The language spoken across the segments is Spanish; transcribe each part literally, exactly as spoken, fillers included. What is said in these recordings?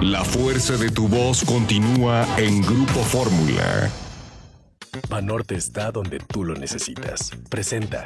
La fuerza de tu voz continúa en Grupo Fórmula. Banorte está donde tú lo necesitas. Presenta.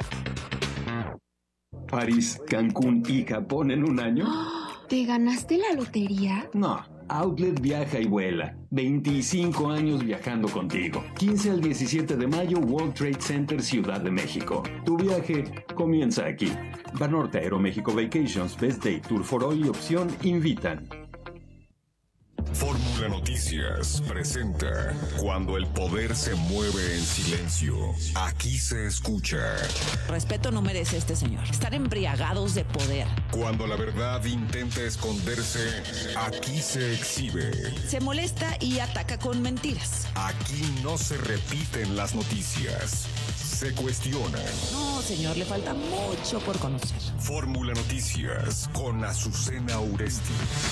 París, Cancún y Japón en un año. ¿Te ganaste la lotería? No, Outlet viaja y vuela. veinticinco años viajando contigo. quince al diecisiete de mayo, World Trade Center, Ciudad de México. Tu viaje comienza aquí. Banorte Aeroméxico Vacations, Best Day, Tour for Hoy y Opción invitan. Fórmula Noticias presenta Cuando el poder se mueve en silencio. Aquí se escucha. Respeto no merece este señor. Estar embriagados de poder. Cuando la verdad intenta esconderse, aquí se exhibe. Se molesta y ataca con mentiras. Aquí no se repiten las noticias. Se cuestionan. No, señor, le falta mucho por conocer. Fórmula Noticias con Azucena Uresti.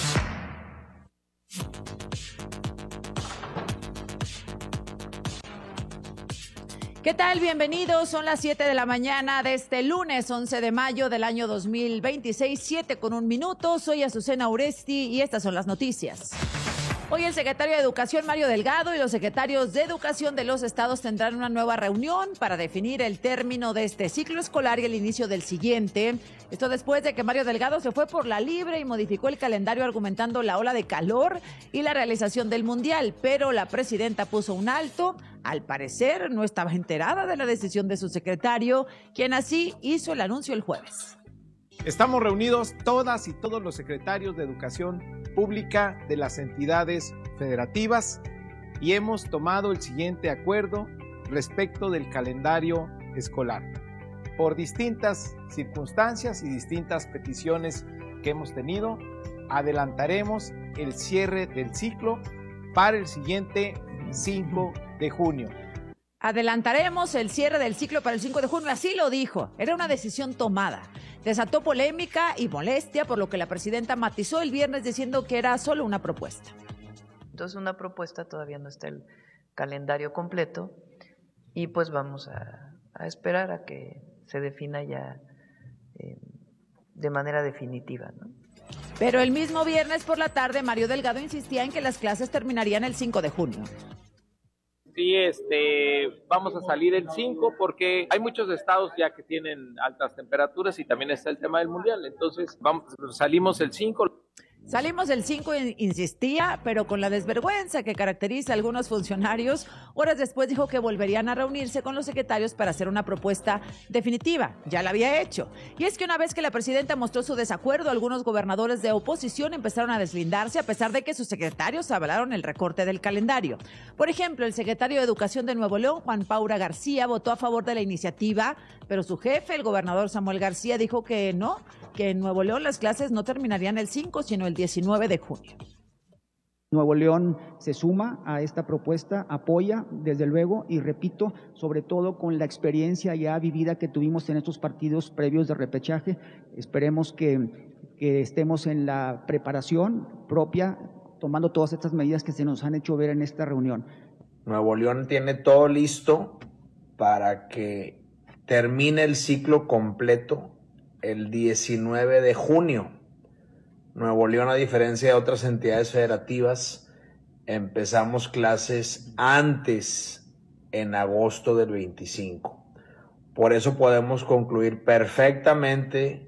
¿Qué tal? Bienvenidos. Son las siete de la mañana de este lunes once de mayo del año dos mil veintiséis, siete con un minuto. Soy Azucena Uresti y estas son las noticias. Hoy el secretario de Educación, Mario Delgado, y los secretarios de Educación de los estados tendrán una nueva reunión para definir el término de este ciclo escolar y el inicio del siguiente. Esto después de que Mario Delgado se fue por la libre y modificó el calendario argumentando la ola de calor y la realización del Mundial, pero la presidenta puso un alto. Al parecer no estaba enterada de la decisión de su secretario, quien así hizo el anuncio el jueves. Estamos reunidos todas y todos los secretarios de Educación Pública de las entidades federativas y hemos tomado el siguiente acuerdo respecto del calendario escolar. Por distintas circunstancias y distintas peticiones que hemos tenido, adelantaremos el cierre del ciclo para el siguiente cinco de junio. Adelantaremos el cierre del ciclo para el cinco de junio, así lo dijo. Era una decisión tomada. Desató polémica y molestia, por lo que la presidenta matizó el viernes diciendo que era solo una propuesta. Entonces, una propuesta, todavía no está el calendario completo y pues vamos a, a esperar a que se defina ya eh, de manera definitiva, ¿no? Pero el mismo viernes por la tarde, Mario Delgado insistía en que las clases terminarían el cinco de junio. Sí, este, vamos a salir el cinco porque hay muchos estados ya que tienen altas temperaturas y también está el tema del mundial. Entonces, vamos, salimos el cinco. Salimos el cinco, insistía, pero con la desvergüenza que caracteriza a algunos funcionarios, horas después dijo que volverían a reunirse con los secretarios para hacer una propuesta definitiva. Ya la había hecho. Y es que una vez que la presidenta mostró su desacuerdo, algunos gobernadores de oposición empezaron a deslindarse a pesar de que sus secretarios avalaron el recorte del calendario. Por ejemplo, el secretario de Educación de Nuevo León, Juan Paura García, votó a favor de la iniciativa, pero su jefe, el gobernador Samuel García, dijo que no, que en Nuevo León las clases no terminarían el cinco, sino el diecinueve de junio. Nuevo León se suma a esta propuesta, apoya, desde luego, y repito, sobre todo con la experiencia ya vivida que tuvimos en estos partidos previos de repechaje. Esperemos que, que estemos en la preparación propia, tomando todas estas medidas que se nos han hecho ver en esta reunión. Nuevo León tiene todo listo para que termine el ciclo completo el diecinueve de junio. Nuevo León, a diferencia de otras entidades federativas, empezamos clases antes, en agosto del veinticinco. Por eso podemos concluir perfectamente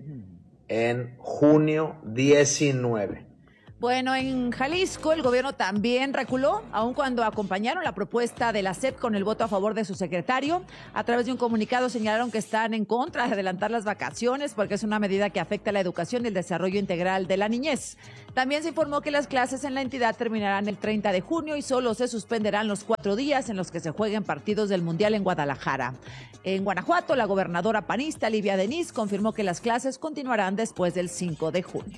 en junio diecinueve. Bueno, en Jalisco el gobierno también reculó, aun cuando acompañaron la propuesta de la S E P con el voto a favor de su secretario. A través de un comunicado señalaron que están en contra de adelantar las vacaciones porque es una medida que afecta a la educación y el desarrollo integral de la niñez. También se informó que las clases en la entidad terminarán el treinta de junio y solo se suspenderán los cuatro días en los que se jueguen partidos del Mundial en Guadalajara. En Guanajuato, la gobernadora panista Livia Denis confirmó que las clases continuarán después del cinco de junio.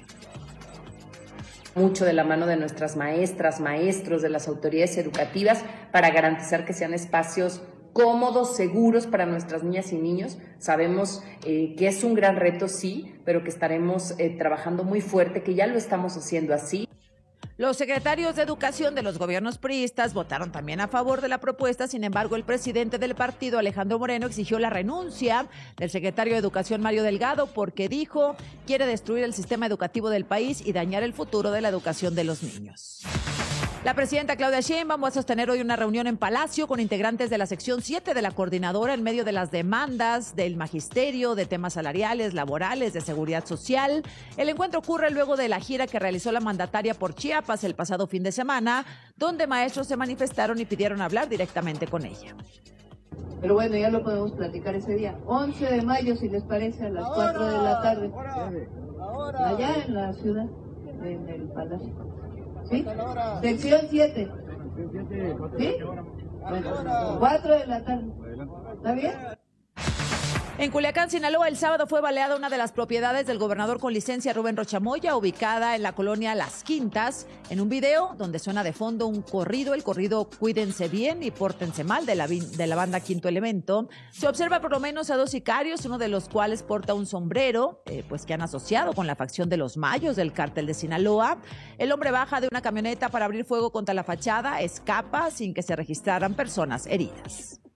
Mucho de la mano de nuestras maestras, maestros, de las autoridades educativas para garantizar que sean espacios cómodos, seguros para nuestras niñas y niños. Sabemos eh, que es un gran reto, sí, pero que estaremos eh, trabajando muy fuerte, que ya lo estamos haciendo así. Los secretarios de Educación de los gobiernos priistas votaron también a favor de la propuesta. Sin embargo, el presidente del partido, Alejandro Moreno, exigió la renuncia del secretario de Educación, Mario Delgado, porque dijo quiere destruir el sistema educativo del país y dañar el futuro de la educación de los niños. La presidenta Claudia Sheinbaum va a sostener hoy una reunión en Palacio con integrantes de la sección siete de la coordinadora en medio de las demandas del magisterio, de temas salariales, laborales, de seguridad social. El encuentro ocurre luego de la gira que realizó la mandataria por Chiapas el pasado fin de semana, donde maestros se manifestaron y pidieron hablar directamente con ella. Pero bueno, ya lo podemos platicar ese día. once de mayo, si les parece, a las cuatro de la tarde. Allá en la ciudad, en el Palacio. ¿Sí? Sección siete. ¿Sí? Bueno, cuatro de la tarde. ¿Está bien? En Culiacán, Sinaloa, el sábado fue baleada una de las propiedades del gobernador con licencia, Rubén Rocha Moya, ubicada en la colonia Las Quintas. En un video donde suena de fondo un corrido, el corrido Cuídense bien y pórtense mal de la, de la banda Quinto Elemento, se observa por lo menos a dos sicarios, uno de los cuales porta un sombrero, eh, pues que han asociado con la facción de los Mayos del cártel de Sinaloa. El hombre baja de una camioneta para abrir fuego contra la fachada, escapa sin que se registraran personas heridas.